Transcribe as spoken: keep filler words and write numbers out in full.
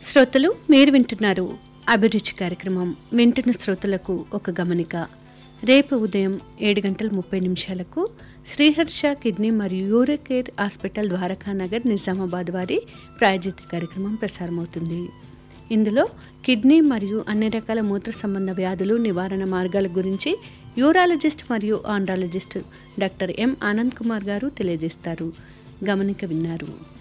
శ్రోతలు మీరు వింటున్నారు అభిరుచి కార్యక్రమం. వింటున్న శ్రోతలకు ఒక గమనిక. రేపు ఉదయం ఏడు గంటల ముప్పై నిమిషాలకు శ్రీహర్ష కిడ్నీ మరియు యూరోకేర్ హాస్పిటల్ ద్వారకానగర్ నిజామాబాద్ వారి ప్రాయోజిత కార్యక్రమం ప్రసారమవుతుంది. ఇందులో కిడ్నీ మరియు అన్ని రకాల మూత్ర సంబంధ వ్యాధులు నివారణ మార్గాల గురించి యూరాలజిస్ట్ మరియు andrologist doctor M Anand Kumar గారు తెలియజేస్తారు. గమనిక విన్నారు.